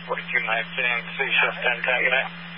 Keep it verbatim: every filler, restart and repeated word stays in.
forty-two nineteen, C shift ten ten, good night.